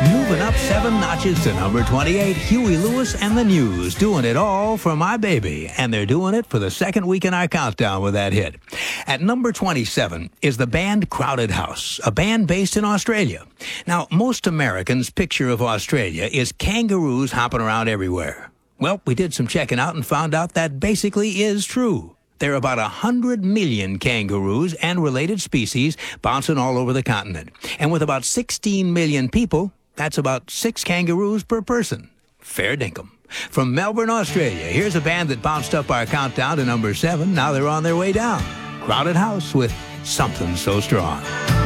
Moving up 7 notches to number 28, Huey Lewis and the News, doing it all for my baby. And they're doing it for the second week in our countdown with that hit. At number 27 is the band Crowded House, a band based in Australia. Now, most Americans' picture of Australia is kangaroos hopping around everywhere. Well, we did some checking out and found out that basically is true. There are about 100 million kangaroos and related species bouncing all over the continent. And with about 16 million people, that's about 6 kangaroos per person. Fair dinkum. From Melbourne, Australia, here's a band that bounced up our countdown to number 7. Now they're on their way down. Crowded House with Something So Strong.